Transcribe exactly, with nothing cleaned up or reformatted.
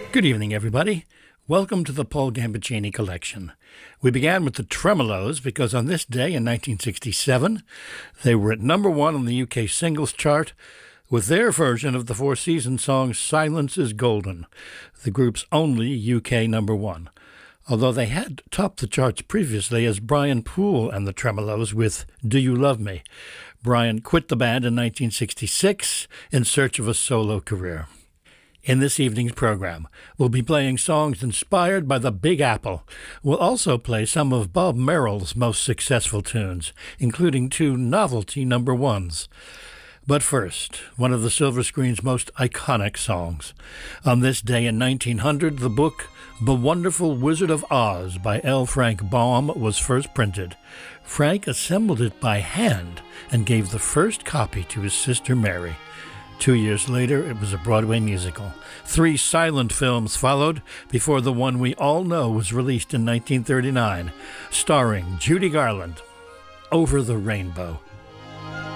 Good evening, everybody. Welcome to the Paul Gambaccini Collection. We began with the Tremeloes because on this day in nineteen sixty-seven, they were at number one on the U K singles chart with their version of the Four Seasons song Silence is Golden, the group's only U K number one. Although they had topped the charts previously as Brian Poole and the Tremeloes with Do You Love Me. Brian quit the band in nineteen sixty-six in search of a solo career. In this evening's program, we'll be playing songs inspired by the Big Apple. We'll also play some of Bob Merrill's most successful tunes, including two novelty number ones. But first, one of the Silver Screen's most iconic songs. On this day in nineteen hundred, the book The Wonderful Wizard of Oz by L. Frank Baum was first printed. Frank assembled it by hand and gave the first copy to his sister Mary. Two years later, it was a Broadway musical. Three silent films followed before the one we all know was released in nineteen thirty-nine, starring Judy Garland, Over the Rainbow.